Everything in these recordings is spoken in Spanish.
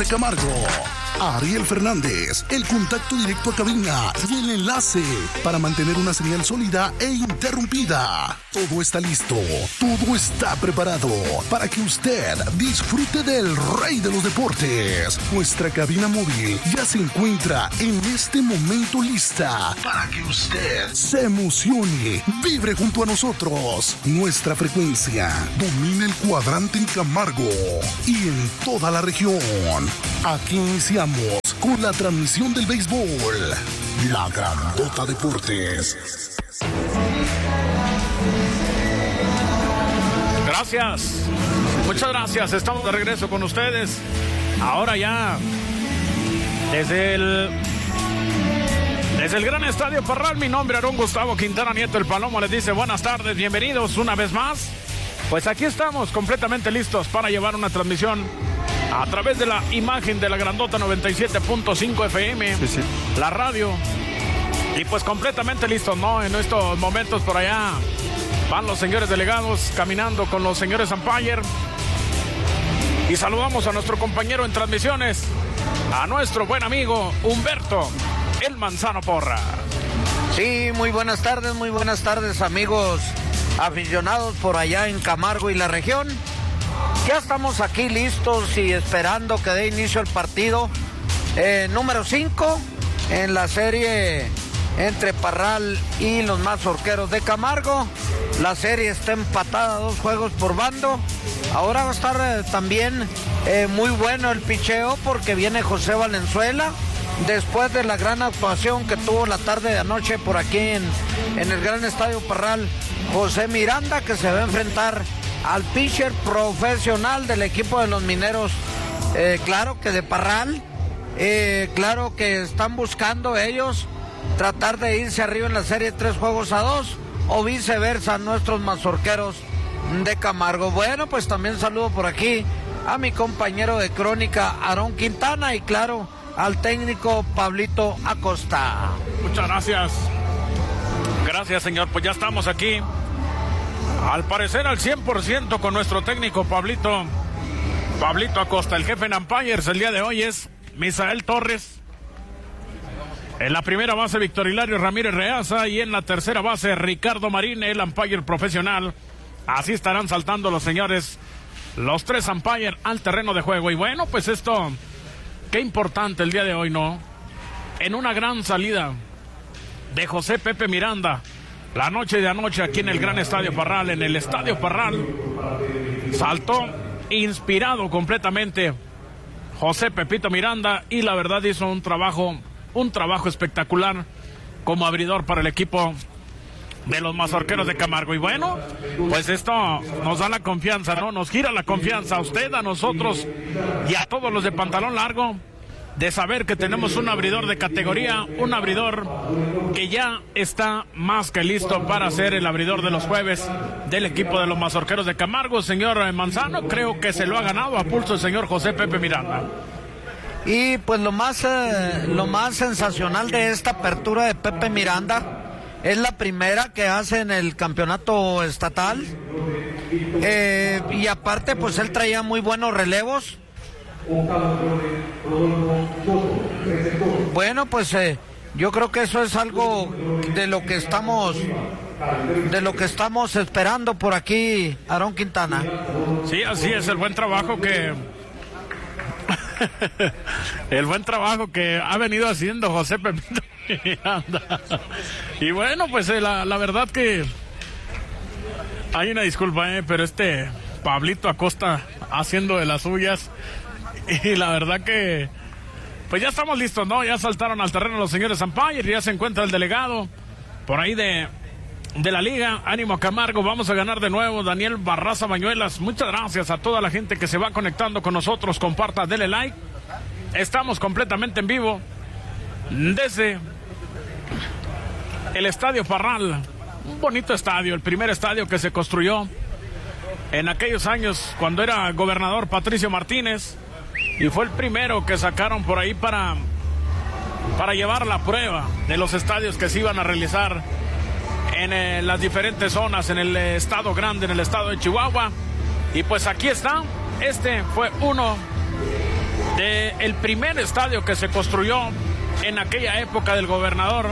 de Camargo. Ariel Fernández, el contacto directo a cabina y el enlace para mantener una señal sólida e interrumpida. Todo está listo, todo está preparado para que usted disfrute del rey de los deportes. Nuestra cabina móvil ya se encuentra en este momento lista para que usted se emocione, vibre junto a nosotros. Nuestra frecuencia domina el cuadrante en Camargo y en toda la región. Aquí iniciamos con la transmisión del béisbol. La Grandota Deportes. Gracias. Muchas gracias. Estamos de regreso con ustedes. Ahora ya desde el Gran Estadio Parral, mi nombre es Aarón Gustavo Quintana Nieto, el Palomo les dice buenas tardes, bienvenidos una vez más. Pues aquí estamos completamente listos para llevar una transmisión a través de la imagen de la Grandota 97.5 FM, sí. La radio. Y pues completamente listos, ¿no? En estos momentos por allá van los señores delegados caminando con los señores umpire. Y saludamos a nuestro compañero en transmisiones, a nuestro buen amigo Humberto El Manzano Porra. Sí, muy buenas tardes amigos aficionados por allá en Camargo y la región. Ya estamos aquí listos y esperando que dé inicio el partido número 5 en la serie entre Parral y los Mazorqueros de Camargo. La serie está empatada, 2 juegos por bando. Ahora va a estar también muy bueno el picheo porque viene José Valenzuela. Después de la gran actuación que tuvo la tarde de anoche por aquí en el Gran Estadio Parral, José Miranda, que se va a enfrentar al pitcher profesional del equipo de los Mineros, claro que de Parral, claro que están buscando ellos tratar de irse arriba en la serie 3-2 o viceversa nuestros Mazorqueros de Camargo. Bueno, pues también saludo por aquí a mi compañero de crónica Aarón Quintana y claro al técnico Pablito Acosta. Muchas gracias. Gracias, señor. Pues ya estamos aquí, al parecer al 100% con nuestro técnico Pablito Acosta. El jefe en umpires el día de hoy es Misael Torres. En la primera base Víctor Hilario Ramírez Reaza y en la tercera base Ricardo Marín, el umpire profesional. Así estarán saltando los señores, los 3 umpires al terreno de juego. Y bueno, pues esto, qué importante el día de hoy, ¿no? En una gran salida de José Pepe Miranda, la noche de anoche aquí en el Gran Estadio Parral, en el Estadio Parral, saltó inspirado completamente José Pepito Miranda y la verdad hizo un trabajo espectacular como abridor para el equipo de los Mazorqueros de Camargo. Y bueno, pues esto nos da la confianza, ¿no? Nos gira la confianza a usted, a nosotros y a todos los de pantalón largo, de saber que tenemos un abridor de categoría, un abridor que ya está más que listo para ser el abridor de los jueves del equipo de los Mazorqueros de Camargo. Señor Manzano, creo que se lo ha ganado a pulso el señor José Pepe Miranda. Y pues lo más sensacional de esta apertura de Pepe Miranda es la primera que hace en el campeonato estatal, y aparte pues él traía muy buenos relevos. Bueno, pues yo creo que eso es algo de lo que estamos esperando por aquí, Aarón Quintana. Sí, así es, el buen trabajo que ha venido haciendo José Pepito Miranda. Y bueno, pues la verdad que hay una disculpa, pero Pablito Acosta haciendo de las suyas. Y la verdad que pues ya estamos listos, ¿no? Ya saltaron al terreno los señores umpire, ya se encuentra el delegado por ahí de la liga. Ánimo Camargo, vamos a ganar de nuevo. Daniel Barraza Bañuelas, muchas gracias a toda la gente que se va conectando con nosotros. Comparta, dele like. Estamos completamente en vivo desde el Estadio Parral, un bonito estadio, el primer estadio que se construyó en aquellos años cuando era gobernador Patricio Martínez, y fue el primero que sacaron por ahí para llevar la prueba de los estadios que se iban a realizar en las diferentes zonas, en el estado grande, en el estado de Chihuahua. Y pues aquí está, fue uno del primer estadio que se construyó en aquella época del gobernador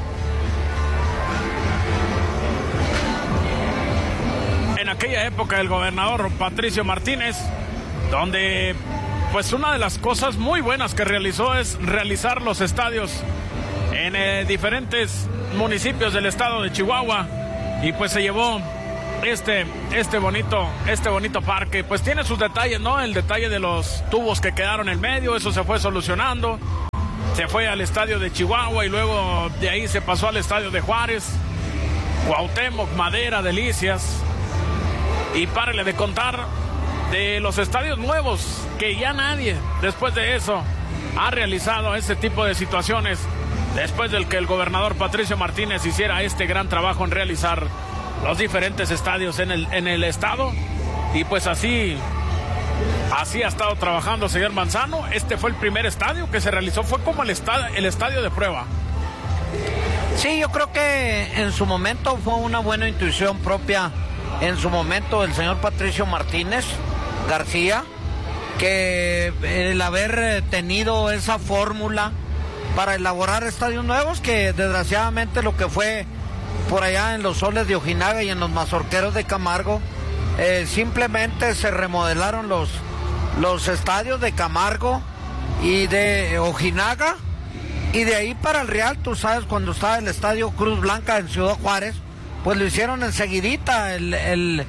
Patricio Martínez, donde pues una de las cosas muy buenas que realizó es realizar los estadios en diferentes municipios del estado de Chihuahua, y pues se llevó este bonito parque. Pues tiene sus detalles, ¿no? El detalle de los tubos que quedaron en medio, eso se fue solucionando. Se fue al estadio de Chihuahua y luego de ahí se pasó al estadio de Juárez, Cuauhtémoc, Madera, Delicias. Y párele de contar de los estadios nuevos, que ya nadie después de eso ha realizado ese tipo de situaciones, después del que el gobernador Patricio Martínez hiciera este gran trabajo en realizar los diferentes estadios en el estado. Y pues así ha estado trabajando el señor Manzano. Este fue el primer estadio que se realizó, fue como el estadio de prueba. Sí, yo creo que en su momento fue una buena intuición propia, en su momento, el señor Patricio Martínez García, que el haber tenido esa fórmula para elaborar estadios nuevos, que desgraciadamente lo que fue por allá en los Soles de Ojinaga y en los Mazorqueros de Camargo, simplemente se remodelaron los estadios de Camargo y de Ojinaga, y de ahí para el Real, tú sabes, cuando estaba el estadio Cruz Blanca en Ciudad Juárez, pues lo hicieron enseguidita el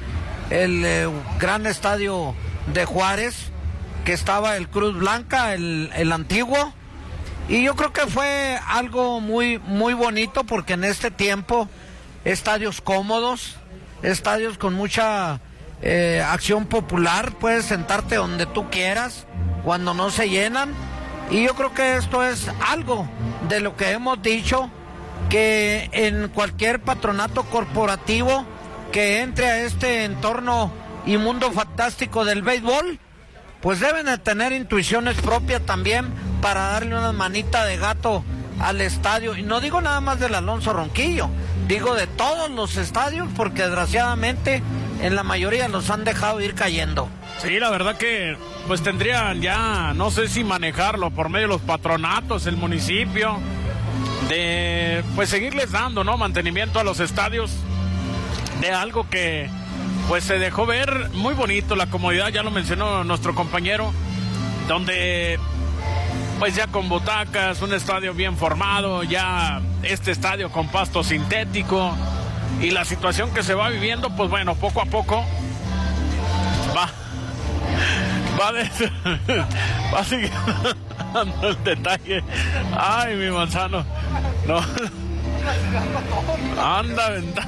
gran estadio de Juárez, que estaba el Cruz Blanca, el antiguo. Y yo creo que fue algo muy, muy bonito, porque en este tiempo, estadios cómodos, estadios con mucha acción popular, puedes sentarte donde tú quieras, cuando no se llenan. Y yo creo que esto es algo de lo que hemos dicho, que en cualquier patronato corporativo que entre a este entorno y mundo fantástico del béisbol, pues deben de tener intuiciones propias también para darle una manita de gato al estadio. Y no digo nada más del Alonso Ronquillo, digo de todos los estadios, porque desgraciadamente en la mayoría los han dejado ir cayendo. Sí, la verdad que pues tendrían ya, no sé si manejarlo por medio de los patronatos, el municipio, de pues seguirles dando, ¿no?, mantenimiento a los estadios, de algo que pues se dejó ver muy bonito, la comodidad, ya lo mencionó nuestro compañero, donde pues ya con butacas, un estadio bien formado, ya este estadio con pasto sintético, y la situación que se va viviendo, pues bueno, poco a poco va siguiendo dando el detalle. Ay, mi Manzano, no, anda ventana.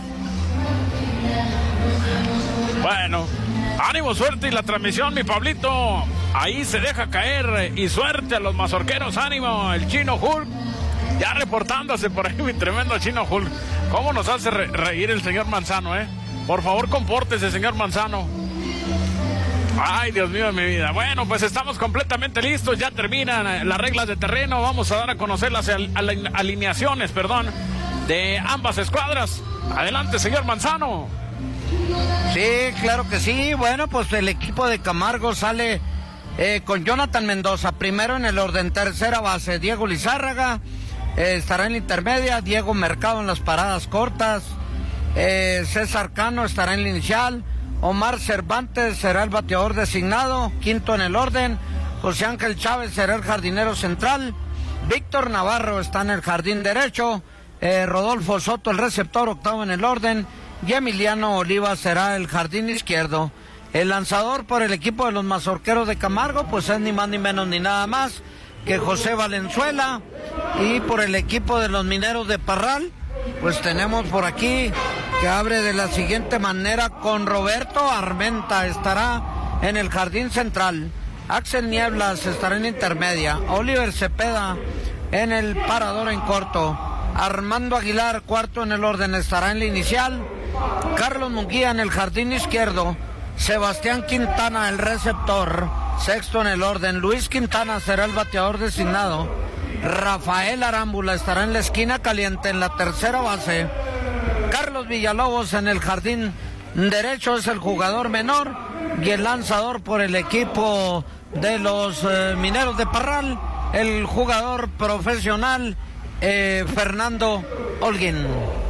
Bueno, ánimo, suerte y la transmisión, mi Pablito. Ahí se deja caer, y suerte a los mazorqueros, ánimo, el Chino Hulk. Ya reportándose por ahí, mi tremendo Chino Hulk. ¿Cómo nos hace reír el señor Manzano, Por favor, compórtese, señor Manzano. Ay, Dios mío de mi vida. Bueno, pues estamos completamente listos. Ya terminan las reglas de terreno. Vamos a dar a conocer las alineaciones, de ambas escuadras. Adelante, señor Manzano. Sí, claro que sí. Bueno, pues el equipo de Camargo sale con Jonathan Mendoza primero en el orden. Tercera base, Diego Lizárraga estará en la intermedia. Diego Mercado en las paradas cortas. César Cano estará en la inicial. Omar Cervantes será el bateador designado, quinto en el orden. José Ángel Chávez será el jardinero central. Víctor Navarro está en el jardín derecho. Rodolfo Soto el receptor, octavo en el orden. Y Emiliano Oliva será el jardín izquierdo. El lanzador por el equipo de los Mazorqueros de Camargo, pues es ni más ni menos ni nada más que José Valenzuela. Y por el equipo de los Mineros de Parral, pues tenemos por aquí que abre de la siguiente manera con Roberto Armenta, estará en el jardín central. Axel Nieblas estará en la intermedia. Oliver Cepeda en el parador en corto. Armando Aguilar, cuarto en el orden, estará en la inicial. Carlos Munguía en el jardín izquierdo. Sebastián Quintana, el receptor, sexto en el orden. Luis Quintana será el bateador designado. Rafael Arámbula estará en la esquina caliente en la tercera base. Carlos Villalobos en el jardín derecho es el jugador menor. y el lanzador por el equipo de los Mineros de Parral, el jugador profesional Fernando Holguín.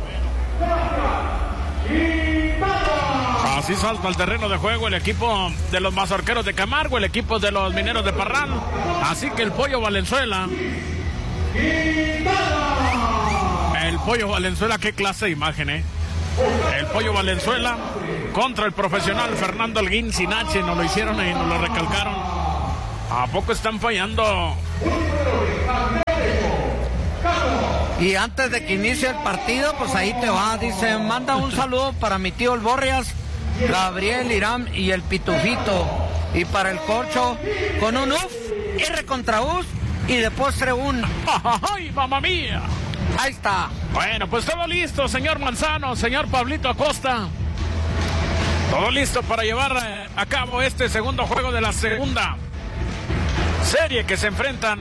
Así salta al terreno de juego el equipo de los Mazorqueros de Camargo, el equipo de los Mineros de Parral. Así que el Pollo Valenzuela. El Pollo Valenzuela, qué clase de imagen, ¿eh? El Pollo Valenzuela contra el profesional Fernando Holguín sin H. Nos lo hicieron y nos lo recalcaron. ¿A poco están fallando? Y antes de que inicie el partido, pues ahí te va. Dice, manda un saludo para mi tío el Borrias, Gabriel, Irán y el Pitufito. Y para el Corcho, con un uf, R contra us, y de postre un ¡ay, mamá mía! Ahí está. Bueno, pues todo listo, señor Manzano, señor Pablito Acosta. Todo listo para llevar a cabo este segundo juego de la segunda serie que se enfrentan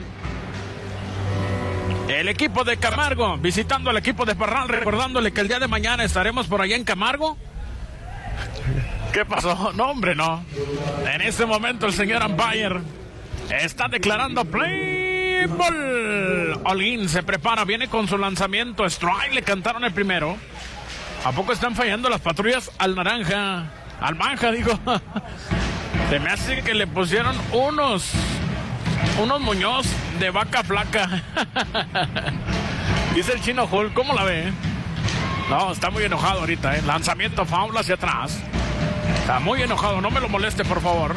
el equipo de Camargo visitando al equipo de Parral, recordándole que el día de mañana estaremos por allá en Camargo. ¿Qué pasó? No, hombre, no. En este momento el señor umpire está declarando play ball. Holguín se prepara, viene con su lanzamiento. Strike, le cantaron el primero. ¿A poco están fallando las patrullas al naranja? Al manja, digo. Se me hace que le pusieron unos Muñoz de vaca flaca. Dice el Chino Hulk, ¿cómo la ve? No, está muy enojado ahorita, ¿eh? Lanzamiento foul hacia atrás. Está muy enojado, no me lo moleste, por favor.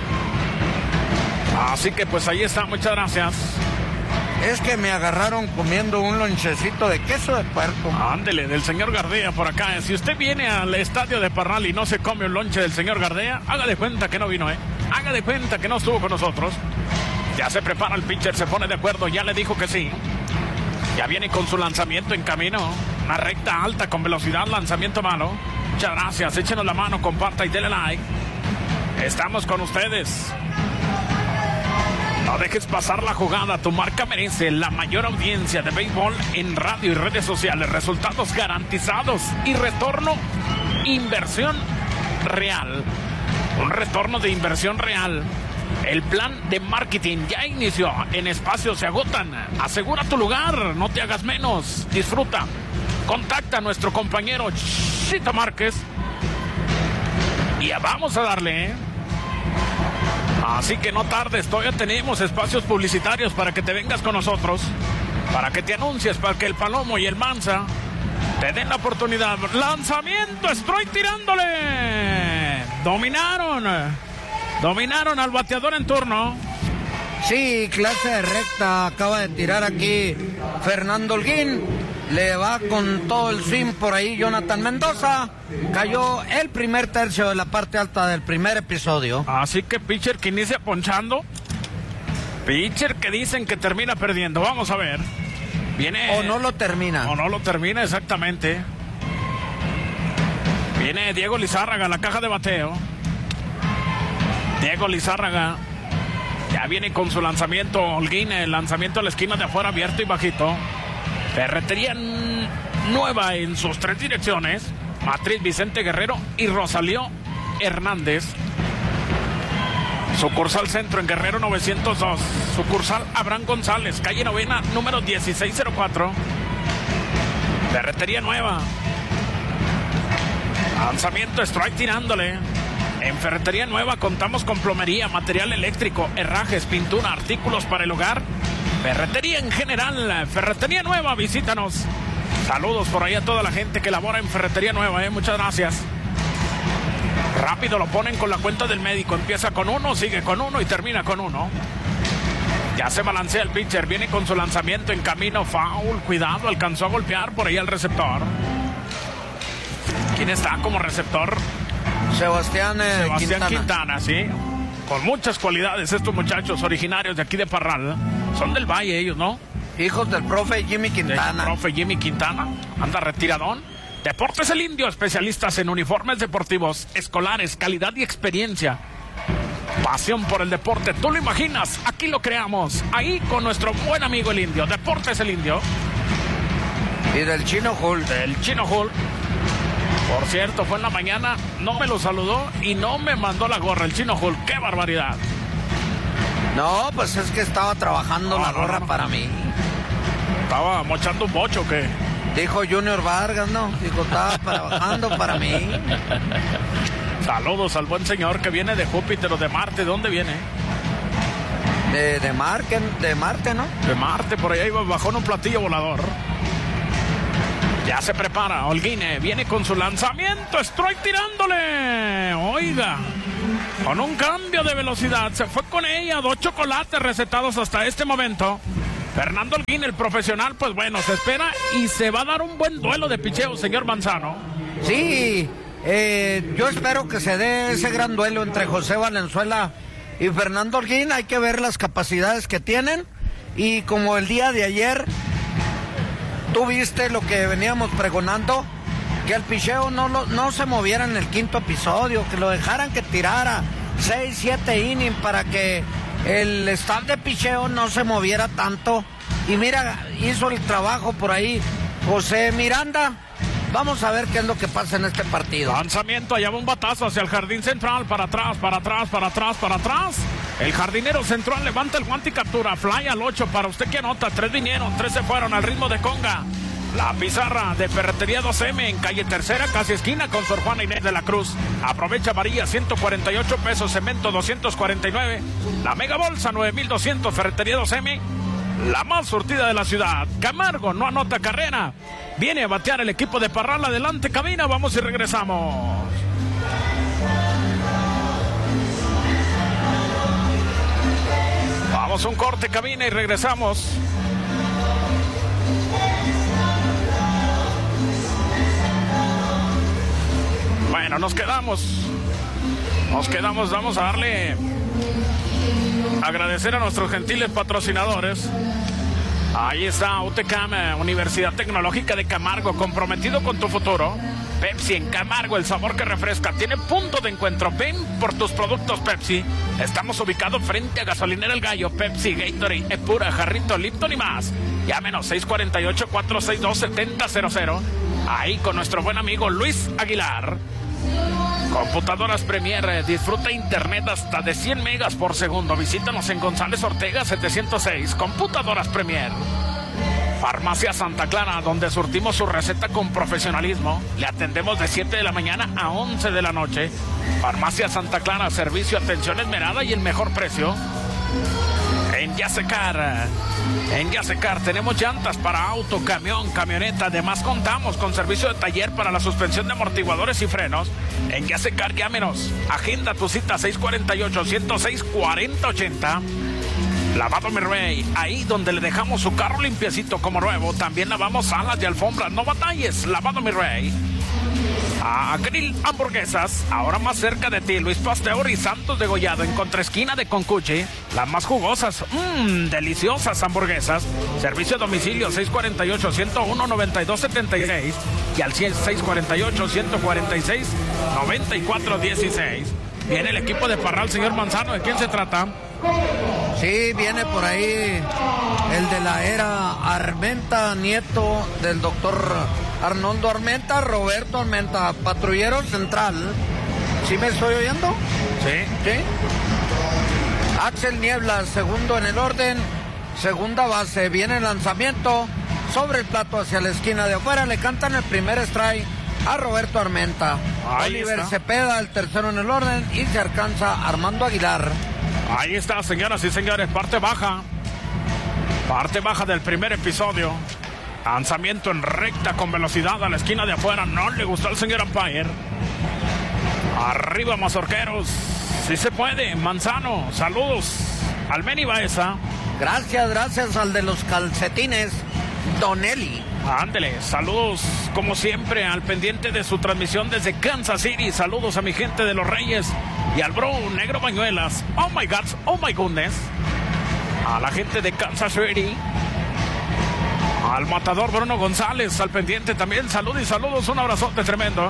Así que pues ahí está, muchas gracias. Es que me agarraron comiendo un lonchecito de queso de puerco. Ándele, del señor Gardea por acá. Si usted viene al estadio de Parral y no se come un lonche del señor Gardea, haga de cuenta que no vino, ¿eh? Haga de cuenta que no estuvo con nosotros. Ya se prepara el pitcher, se pone de acuerdo, ya le dijo que sí. Ya viene con su lanzamiento en camino. Una recta alta con velocidad, lanzamiento malo. Muchas gracias, échenos la mano, comparta y dele like. Estamos con ustedes. No dejes pasar la jugada, tu marca merece la mayor audiencia de béisbol en radio y redes sociales. Resultados garantizados y retorno, inversión real. Un retorno de inversión real. El plan de marketing ya inició. En espacios se agotan. Asegura tu lugar, no te hagas menos. Disfruta. Contacta a nuestro compañero Chito Márquez. Y ya vamos a darle, ¿eh? Así que no tardes, todavía tenemos espacios publicitarios para que te vengas con nosotros, para que te anuncies, para que el Palomo y el Manza te den la oportunidad. Lanzamiento, estoy tirándole. Dominaron al bateador en turno. Sí, clase de recta acaba de tirar aquí Fernando Holguín. Le va con todo el swing por ahí Jonathan Mendoza. Cayó el primer tercio de la parte alta del primer episodio. Así que pitcher que inicia ponchando. Pitcher que dicen que termina perdiendo. Vamos a ver. Viene... O no lo termina. O no lo termina, exactamente. Viene Diego Lizárraga a la caja de bateo. Diego Lizárraga ya viene con su lanzamiento. Holguín, el lanzamiento a la esquina de afuera, abierto y bajito. Ferretería nueva en sus tres direcciones. Matriz Vicente Guerrero y Rosalío Hernández. Sucursal Centro en Guerrero 902. Sucursal Abraham González, calle Novena, número 1604. Ferretería nueva. Lanzamiento, strike tirándole. En Ferretería Nueva contamos con plomería, material eléctrico, herrajes, pintura, artículos para el hogar. Ferretería en general, Ferretería Nueva, visítanos. Saludos por ahí a toda la gente que labora en Ferretería Nueva, muchas gracias. Rápido lo ponen con la cuenta del médico, empieza con uno, sigue con uno y termina con uno. Ya se balancea el pitcher, viene con su lanzamiento en camino, foul, cuidado, alcanzó a golpear por ahí al receptor. ¿Quién está como receptor? Sebastián Quintana, sí. Con muchas cualidades estos muchachos originarios de aquí de Parral. Son del Valle ellos, ¿no? Hijos del profe Jimmy Quintana. El profe Jimmy Quintana. Anda retiradón. Deportes El Indio, especialistas en uniformes deportivos, escolares, calidad y experiencia. Pasión por el deporte, tú lo imaginas, aquí lo creamos. Ahí con nuestro buen amigo El Indio. Deportes El Indio. Y del Chino Hulk. Del Chino Hulk. Por cierto, fue en la mañana, no me lo saludó y no me mandó la gorra, el Chino Hulk. ¡Qué barbaridad! No, pues es que estaba trabajando la gorra para mí. ¿Estaba mochando un bocho o qué? Dijo Junior Vargas, ¿no? Dijo, estaba trabajando para mí. Saludos al buen señor que viene de Júpiter o de Marte. ¿De dónde viene? De Marte, ¿no? De Marte, por allá iba bajó en un platillo volador. Ya se prepara, Holguine, viene con su lanzamiento, Stroike tirándole. Oiga, con un cambio de velocidad, se fue con ella, 2 chocolates recetados hasta este momento. Fernando Holguine, el profesional, pues bueno, se espera y se va a dar un buen duelo de picheo, señor Manzano. Sí, yo espero que se dé ese gran duelo entre José Valenzuela y Fernando Holguín. Hay que ver las capacidades que tienen. Y como el día de ayer, tú viste lo que veníamos pregonando, que el picheo no se moviera en el quinto episodio, que lo dejaran que tirara 6, 7 innings para que el staff de picheo no se moviera tanto. Y mira, hizo el trabajo por ahí José Miranda. Vamos a ver qué es lo que pasa en este partido. Lanzamiento, allá va un batazo hacia el jardín central, para atrás, para atrás, para atrás, para atrás. El jardinero central levanta el guante y captura. Fly al 8, para usted que anota. 3 vinieron, 3 se fueron al ritmo de conga. La pizarra de Ferretería 2M en calle Tercera, casi esquina con Sor Juana Inés de la Cruz. Aprovecha varilla, 148 pesos, cemento 249. La mega bolsa, 9,200, Ferretería 2M. La más surtida de la ciudad. Camargo no anota carrera. Viene a batear el equipo de Parral. Adelante, cabina. Vamos y regresamos. Vamos a un corte, cabina, y regresamos. Bueno, nos quedamos, vamos a darle, agradecer a nuestros gentiles patrocinadores. Ahí está UTCAM, Universidad Tecnológica de Camargo, comprometido con tu futuro. Pepsi en Camargo, el sabor que refresca, tiene punto de encuentro. Ven por tus productos Pepsi. Estamos ubicados frente a Gasolinera El Gallo. Pepsi, Gatorade, Epura, Jarrito, Lipton y más. Llámenos 648-462-7000. Ahí con nuestro buen amigo Luis Aguilar. Computadoras Premier, disfruta internet hasta de 100 megas por segundo. Visítanos en González Ortega 706. Computadoras Premier. Farmacia Santa Clara, donde surtimos su receta con profesionalismo. Le atendemos de 7 de la mañana a 11 de la noche. Farmacia Santa Clara, servicio, atención esmerada y el mejor precio. En Yasecar tenemos llantas para auto, camión, camioneta. Además contamos con servicio de taller para la suspensión de amortiguadores y frenos. En Yasecar, llámenos. Agenda tu cita 648-106-4080. Lavado Mi Rey, ahí donde le dejamos su carro limpiecito como nuevo. También lavamos salas y alfombras, no batalles. Lavado Mi Rey. A Grill Hamburguesas, ahora más cerca de ti, Luis Pasteur y Santos Degollado, en contraesquina de Concuchi. Las más jugosas, deliciosas hamburguesas. Servicio a domicilio 648-101-9276 y al 648-146-9416. Viene el equipo de Parral, señor Manzano. ¿De quién se trata? Sí, viene por ahí el de la era Armenta, nieto del doctor Arnoldo Armenta, Roberto Armenta, patrullero central. ¿Sí me estoy oyendo? Sí. ¿Sí? Axel Niebla, segundo en el orden, segunda base. Viene el lanzamiento sobre el plato hacia la esquina de afuera. Le cantan el primer strike a Roberto Armenta. Ahí Oliver está. Cepeda, el tercero en el orden, y se alcanza Armando Aguilar. Ahí está, señoras y señores, parte baja del primer episodio. Lanzamiento en recta con velocidad a la esquina de afuera. No le gustó al señor umpire. Arriba, mazorqueros. Sí se puede. Manzano, saludos al Meni Baeza. Gracias al de los calcetines, Donelli. Ándele, saludos como siempre al pendiente de su transmisión desde Kansas City. Saludos a mi gente de Los Reyes y al bro Negro Bañuelas. Oh my God, oh my goodness. A la gente de Kansas City. Al matador Bruno González, al pendiente también. Saludos, un abrazote tremendo.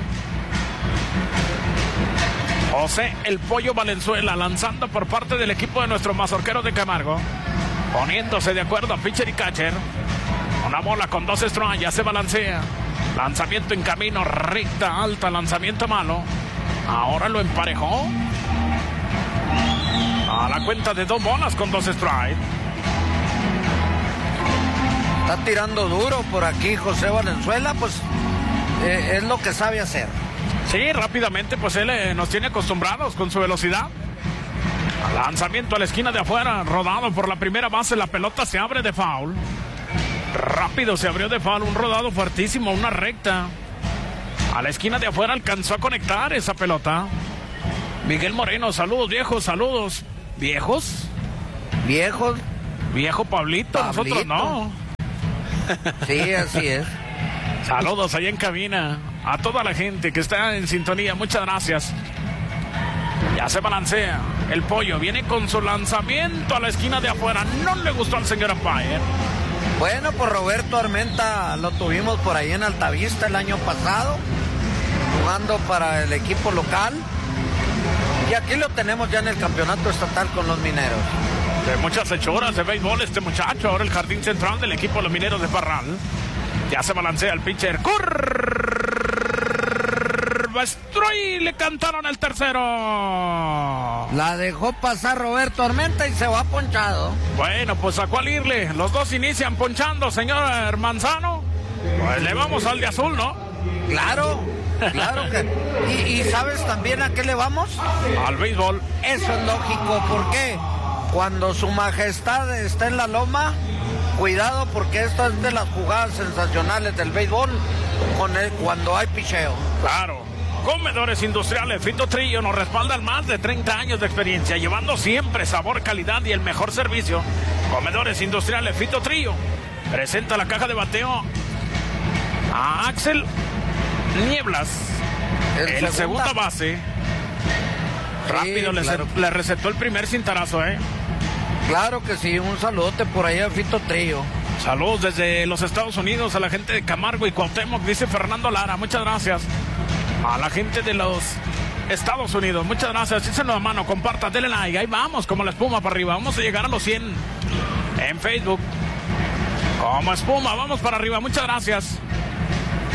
José El Pollo Valenzuela lanzando por parte del equipo de nuestros mazorqueros de Camargo. Poniéndose de acuerdo a pitcher y catcher. Una bola con 2 strikes, ya se balancea. Lanzamiento en camino, recta alta, lanzamiento malo. Ahora lo emparejó. A la cuenta de 2 bolas con 2 strikes. Está tirando duro por aquí José Valenzuela, pues es lo que sabe hacer. Sí, rápidamente, pues él nos tiene acostumbrados con su velocidad. Lanzamiento a la esquina de afuera, rodado por la primera base, la pelota se abre de foul. Rápido se abrió de foul, un rodado fuertísimo, una recta. A la esquina de afuera alcanzó a conectar esa pelota. Miguel Moreno, saludos viejos, saludos. ¿Viejos? ¿Viejos? Viejo Pablito, nosotros no. Sí, así es. Saludos allá en cabina a toda la gente que está en sintonía, muchas gracias. Ya se balancea el pollo, viene con su lanzamiento a la esquina de afuera. No le gustó al señor umpire. Bueno, pues Roberto Armenta lo tuvimos por ahí en Altavista el año pasado, jugando para el equipo local. Y aquí lo tenemos ya en el campeonato estatal con los Mineros. De muchas hechuras de béisbol este muchacho, ahora el jardín central del equipo de los Mineros de Parral. Ya se balancea el pitcher. Y le cantaron el tercero. La dejó pasar Roberto Armenta y se va ponchado. Bueno, pues a cuál irle. Los dos inician ponchando, señor Manzano. Pues le vamos al de azul, ¿no? Claro, claro que. ¿Y sabes también a qué le vamos? Al béisbol. Eso es lógico. ¿Por qué? Cuando su majestad está en la loma, cuidado porque esta es de las jugadas sensacionales del béisbol cuando hay picheo. Claro. Comedores Industriales Fito Trillo nos respaldan más de 30 años de experiencia, llevando siempre sabor, calidad y el mejor servicio. Comedores Industriales Fito Trillo presenta la caja de bateo a Axel Nieblas, el segunda base. Rápido, sí, claro. Le recetó el primer cintarazo, Claro que sí, un saludote por ahí a Fito Trillo. Saludos desde los Estados Unidos a la gente de Camargo y Cuauhtémoc, dice Fernando Lara, muchas gracias. A la gente de los Estados Unidos, muchas gracias. Échenos la mano, compartan, denle like. Ahí vamos, como la espuma para arriba. Vamos a llegar a los 100 en Facebook. Como espuma, vamos para arriba. Muchas gracias.